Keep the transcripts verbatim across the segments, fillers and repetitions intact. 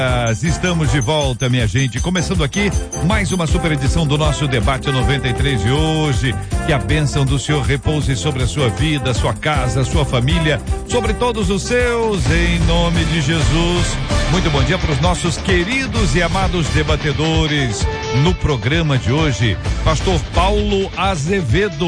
Estamos de volta, minha gente, começando aqui mais uma super edição do nosso debate noventa e três de hoje. Que a bênção do Senhor repouse sobre a sua vida, sua casa, sua família, sobre todos os seus, em nome de Jesus. Muito bom dia para os nossos queridos e amados debatedores. No programa de hoje, pastor Paulo Azevedo,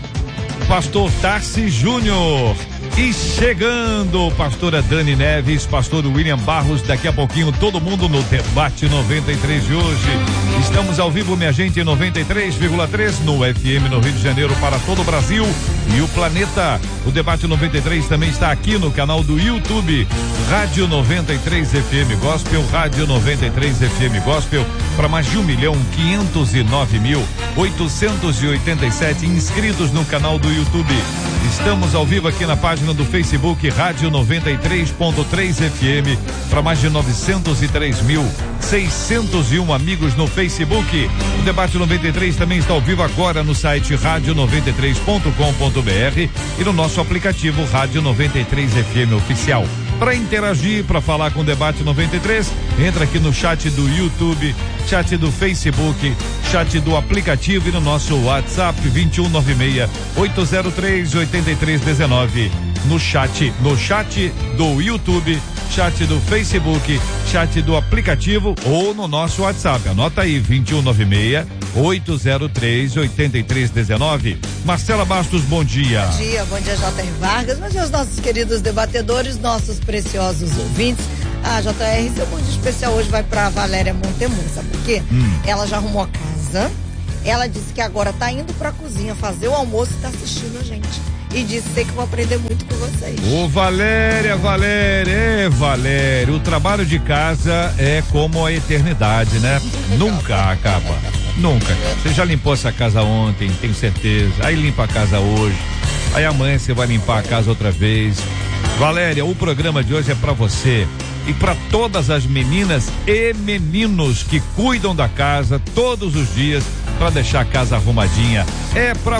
pastor Tarci Júnior. E chegando, pastora Dani Neves, pastor William Barros, daqui a pouquinho todo mundo no debate noventa e três de hoje. Estamos ao vivo, minha gente, em noventa e três vírgula três no F M no Rio de Janeiro para todo o Brasil e o planeta. O debate noventa e três também está aqui no canal do YouTube, Rádio noventa e três F M Gospel, Rádio noventa e três F M Gospel, para mais de um milhão quinhentos e nove mil oitocentos e oitenta e sete inscritos no canal do YouTube. Estamos ao vivo aqui na página do Facebook Rádio noventa e três ponto três F M para mais de novecentos e três mil seiscentos e um amigos no Facebook. O debate noventa e três também está ao vivo agora no site rádio noventa e três ponto com ponto br e no nosso aplicativo Rádio noventa e três F M Oficial. Para interagir, para falar com o debate noventa e três, entra aqui no chat do YouTube, chat do Facebook, chat do aplicativo e no nosso WhatsApp vinte e um noventa e seis, oito zero três, oito três um nove. No chat, no chat do YouTube, chat do Facebook, chat do aplicativo ou no nosso WhatsApp. Anota aí, vinte e um noventa e seis, oito zero três, oito três um nove. Marcela Bastos, bom dia. Bom dia, bom dia, J R Vargas, mas os nossos queridos debatedores, nossos preciosos ouvintes. A J R, seu bom dia especial hoje vai pra Valéria Montemun, sabe por quê? Hum. Ela já arrumou a casa, ela disse que agora tá indo pra cozinha fazer o almoço e tá assistindo a gente. E disse sei que vou aprender muito com vocês. Ô Valéria, Valéria, é Valéria, o trabalho de casa é como a eternidade, né? Nunca acaba, nunca. Você já limpou essa casa ontem, tenho certeza, aí limpa a casa hoje, aí amanhã você vai limpar a casa outra vez. Valéria, o programa de hoje é pra você e para todas as meninas e meninos que cuidam da casa todos os dias para deixar a casa arrumadinha. É pra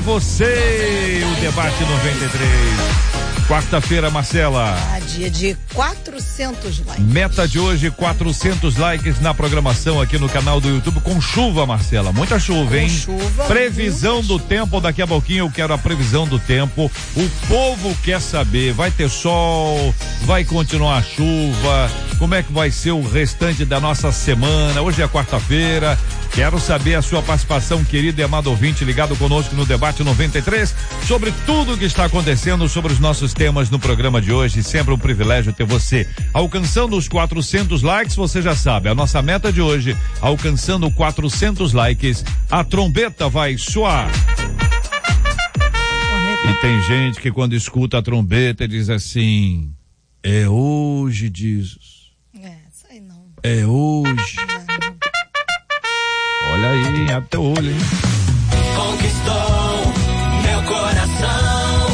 você o debate noventa e três. Quarta-feira, Marcela. Ah, dia de quatrocentos likes. Meta de hoje, quatrocentos likes na programação aqui no canal do YouTube com chuva, Marcela. Muita chuva, hein? Com chuva. Previsão do chuva. tempo, daqui a pouquinho eu quero a previsão do tempo. O povo quer saber, vai ter sol, vai continuar a chuva, como é que vai ser o restante da nossa semana? Hoje é quarta-feira. Quero saber a sua participação, querido e amado ouvinte, ligado conosco no debate noventa e três, sobre tudo o que está acontecendo, sobre os nossos temas no programa de hoje. Sempre um privilégio ter você. Alcançando os quatrocentos likes, você já sabe, a nossa meta de hoje, alcançando quatrocentos likes, a trombeta vai soar. E tem gente que quando escuta a trombeta diz assim, é hoje, Jesus. É, isso aí não. É hoje. Olha aí, abre teu olho, hein? Conquistou meu coração.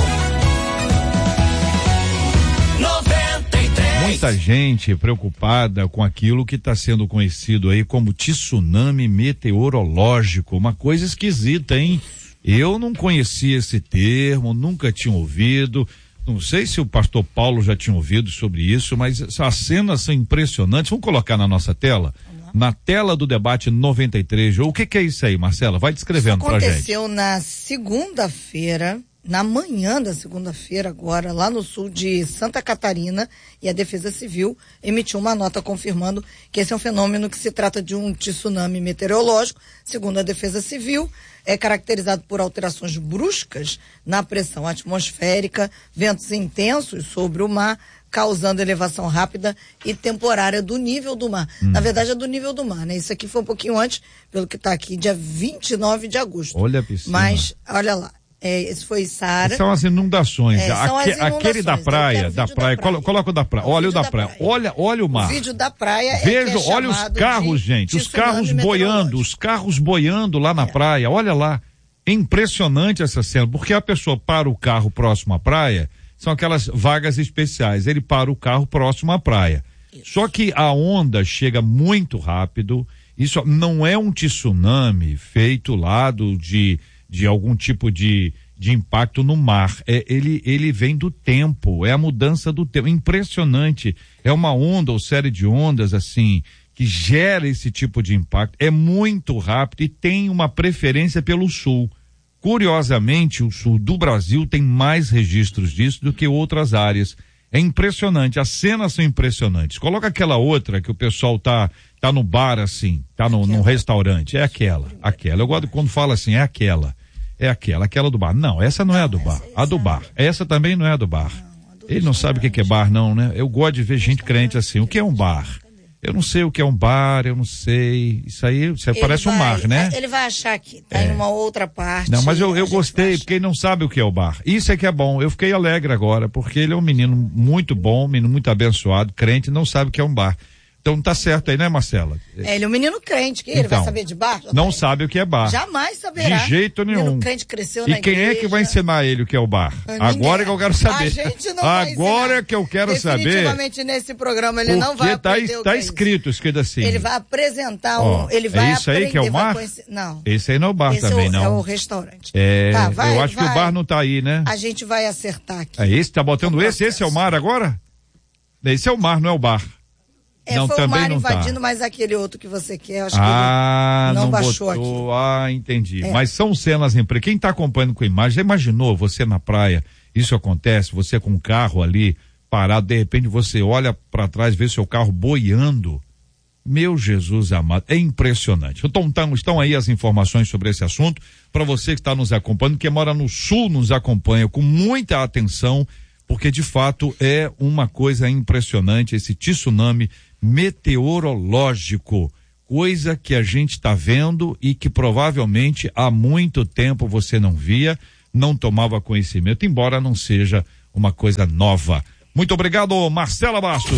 noventa e três. Muita gente preocupada com aquilo que está sendo conhecido aí como tsunami meteorológico. Uma coisa esquisita, hein? Eu não conhecia esse termo, nunca tinha ouvido. Não sei se o pastor Paulo já tinha ouvido sobre isso, mas as cenas são impressionantes. Vamos colocar na nossa tela? Na tela do debate noventa e três. O que que é isso aí, Marcela? Vai descrevendo pra gente. Aconteceu na segunda-feira, na manhã da segunda-feira agora, lá no sul de Santa Catarina, e a Defesa Civil emitiu uma nota confirmando que esse é um fenômeno que se trata de um tsunami meteorológico. Segundo a Defesa Civil, é caracterizado por alterações bruscas na pressão atmosférica, ventos intensos sobre o mar, causando elevação rápida e temporária do nível do mar. Hum. Na verdade é do nível do mar, né? Isso aqui foi um pouquinho antes, pelo que está aqui, dia vinte e nove de agosto. Olha a piscina. Mas, olha lá, é, esse foi Saara. São as inundações. É, são Aque, as inundações. Aquele da praia, da praia, da praia. Coloca o da praia, olha o da, da praia. praia, olha, olha o mar. O vídeo da praia Veja, é que é olha os carros, gente, os carros boiando, os carros boiando lá na é. praia, olha lá. É impressionante essa cena, porque a pessoa para o carro próximo à praia, são aquelas vagas especiais, ele para o carro próximo à praia. Isso. Só que a onda chega muito rápido, isso não é um tsunami feito lá do, de, de algum tipo de, de impacto no mar. É, ele, ele vem do tempo, é a mudança do tempo. Impressionante. É uma onda ou série de ondas, assim, que gera esse tipo de impacto. É muito rápido e tem uma preferência pelo sul. Curiosamente, o sul do Brasil tem mais registros disso do que outras áreas. É impressionante, as cenas são impressionantes. Coloca aquela outra que o pessoal tá, tá no bar assim, tá no, no restaurante. É aquela, aquela. Eu gosto quando fala assim, é aquela. É aquela, aquela do bar. Não, essa não é a do bar. A do bar. Essa também não é a do bar. Ele não sabe o que é bar, não, né? Eu gosto de ver gente crente assim. O que é um bar? Eu não sei o que é um bar, eu não sei. Isso aí, isso aí parece vai, um mar, né? Ele vai achar que tá é. em uma outra parte. Não, mas eu, eu gostei, porque ele não sabe o que é o bar. Isso é que é bom. Eu fiquei alegre agora, porque ele é um menino muito bom, menino muito abençoado, crente, não sabe o que é um bar. Então tá certo aí, né, Marcela? É, ele é um menino crente, que então, ele vai saber de bar? Não bem. Sabe o que é bar. Jamais saberá. De jeito nenhum. O menino crente cresceu e na quem igreja. é que vai ensinar ele o que é o bar? Ninguém. Agora que eu quero saber. A gente não Agora vai é que eu quero saber. Definitivamente nesse programa ele não vai tá, aprender o que tá é escrito, isso. escrito assim. Ele vai apresentar Ó, um, ele vai é isso aprender, aí que é o mar? Conhecer, não. Esse aí não é o bar esse também, é o, não. É o restaurante. É, tá, vai, eu acho vai. que o bar não tá aí, né? A gente vai acertar aqui. É esse, tá botando esse? Esse é o mar agora? Esse é o mar, não é o bar. É, não, foi também o mar não invadindo, tá. Mas aquele outro que você quer, acho ah, que ele não, não baixou botou. aqui. Ah, entendi. É. Mas são cenas em Quem tá acompanhando com imagem, já imaginou você na praia, isso acontece, você com o carro ali parado, de repente você olha para trás, vê seu carro boiando. Meu Jesus amado, é impressionante. Então, então estão aí as informações sobre esse assunto, para você que está nos acompanhando, que mora no sul, nos acompanha com muita atenção, porque de fato é uma coisa impressionante esse tsunami meteorológico, coisa que a gente está vendo e que provavelmente há muito tempo você não via, não tomava conhecimento, embora não seja uma coisa nova. Muito obrigado, Marcela Bastos.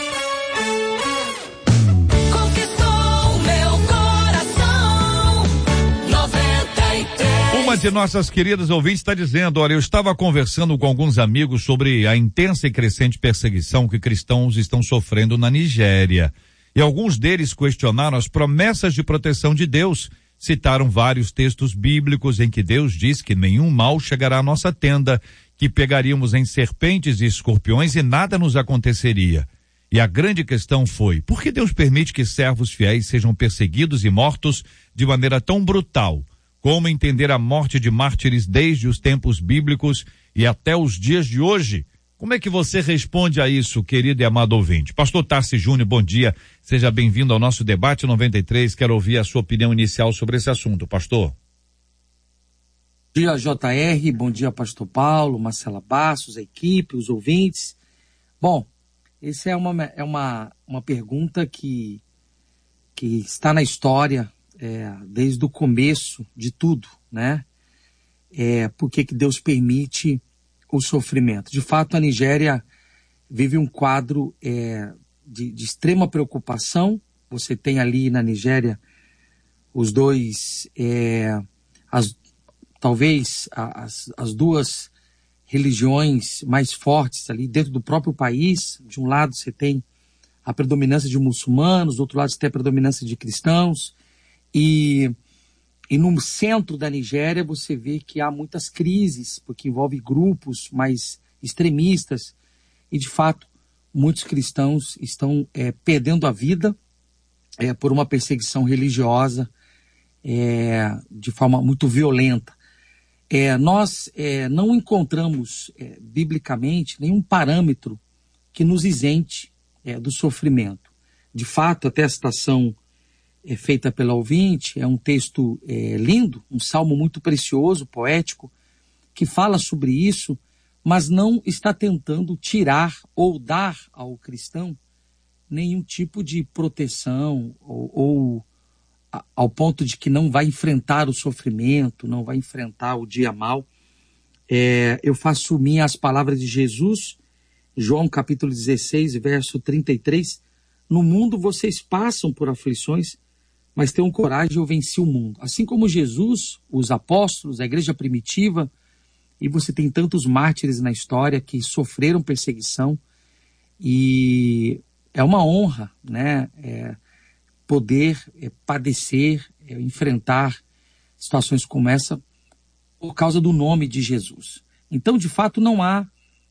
Conquistou meu coração, noventa e três. Uma de nossas queridas ouvintes está dizendo, olha, eu estava conversando com alguns amigos sobre a intensa e crescente perseguição que cristãos estão sofrendo na Nigéria. E alguns deles questionaram as promessas de proteção de Deus. Citaram vários textos bíblicos em que Deus diz que nenhum mal chegará à nossa tenda, que pegaríamos em serpentes e escorpiões e nada nos aconteceria. E a grande questão foi, por que Deus permite que servos fiéis sejam perseguidos e mortos de maneira tão brutal? Como entender a morte de mártires desde os tempos bíblicos e até os dias de hoje? Como é que você responde a isso, querido e amado ouvinte? Pastor Tarci Júnior, bom dia. Seja bem-vindo ao nosso debate noventa e três. Quero ouvir a sua opinião inicial sobre esse assunto, pastor. Bom dia, J R. Bom dia, pastor Paulo, Marcela Bastos, a equipe, os ouvintes. Bom, essa é uma, é uma, uma pergunta que, que está na história é, desde o começo de tudo, né? É, por que que Deus permite o sofrimento? De fato, a Nigéria vive um quadro é, de, de extrema preocupação. Você tem ali na Nigéria os dois, é, as, talvez as, as duas religiões mais fortes ali dentro do próprio país. De um lado você tem a predominância de muçulmanos, do outro lado você tem a predominância de cristãos. E, e no centro da Nigéria você vê que há muitas crises, porque envolve grupos mais extremistas. E, de fato, muitos cristãos estão é, perdendo a vida é, por uma perseguição religiosa é, de forma muito violenta. É, nós é, não encontramos é, biblicamente nenhum parâmetro que nos isente é, do sofrimento. De fato, até a citação é, feita pela ouvinte é um texto é, lindo, um salmo muito precioso, poético, que fala sobre isso, mas não está tentando tirar ou dar ao cristão nenhum tipo de proteção ou, ou a, ao ponto de que não vai enfrentar o sofrimento, não vai enfrentar o dia mau. É, eu faço minhas palavras de Jesus, João capítulo dezesseis, verso trinta e três, no mundo vocês passam por aflições, mas tenham coragem, eu venci o mundo. Assim como Jesus, os apóstolos, a igreja primitiva, e você tem tantos mártires na história que sofreram perseguição, e é uma honra, né, é, poder é, padecer, é, enfrentar situações como essa, por causa do nome de Jesus. Então, de fato, não há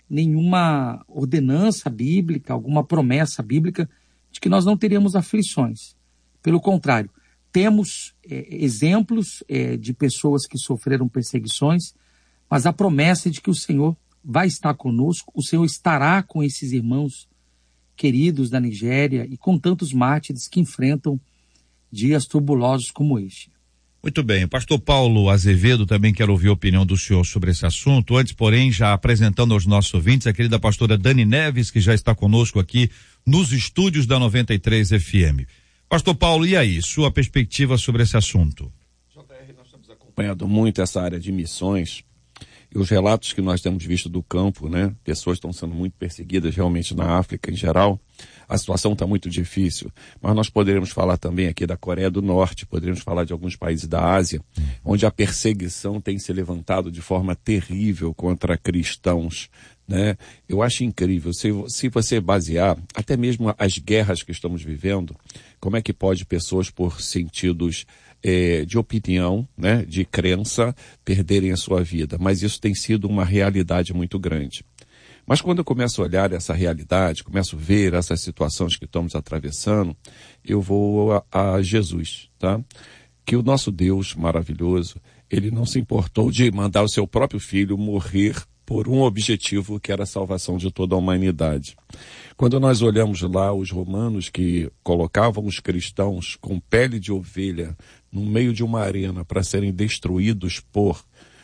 nenhuma ordenança bíblica, alguma promessa bíblica de que nós não teríamos aflições. Pelo contrário, temos é, exemplos é, de pessoas que sofreram perseguições, mas a promessa é de que o Senhor vai estar conosco, o Senhor estará com esses irmãos queridos da Nigéria e com tantos mártires que enfrentam dias turbulosos como este. Muito bem, pastor Paulo Azevedo, também quero ouvir a opinião do senhor sobre esse assunto. Antes, porém, já apresentando aos nossos ouvintes a querida pastora Dani Neves, que já está conosco aqui nos estúdios da noventa e três F M. Pastor Paulo, e aí, sua perspectiva sobre esse assunto? J R, nós estamos acompanhando muito essa área de missões e os relatos que nós temos visto do campo, né? Pessoas estão sendo muito perseguidas realmente na África em geral. A situação está muito difícil, mas nós poderíamos falar também aqui da Coreia do Norte, poderíamos falar de alguns países da Ásia, onde a perseguição tem se levantado de forma terrível contra cristãos, né? Eu acho incrível, se, se você basear até mesmo as guerras que estamos vivendo, como é que pode pessoas por sentidos eh, de opinião, né, de crença, perderem a sua vida? Mas isso tem sido uma realidade muito grande. Mas quando eu começo a olhar essa realidade, começo a ver essas situações que estamos atravessando, eu vou a, a Jesus, tá? Que o nosso Deus maravilhoso, ele não se importou de mandar o seu próprio filho morrer por um objetivo que era a salvação de toda a humanidade. Quando nós olhamos lá os romanos que colocavam os cristãos com pele de ovelha no meio de uma arena para serem destruídos por,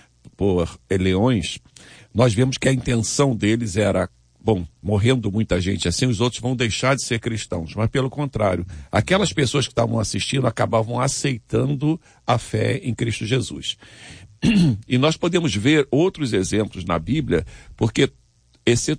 por leões, nós vemos que a intenção deles era, bom, morrendo muita gente assim, os outros vão deixar de ser cristãos. Mas pelo contrário, aquelas pessoas que estavam assistindo acabavam aceitando a fé em Cristo Jesus. E nós podemos ver outros exemplos na Bíblia, porque esse,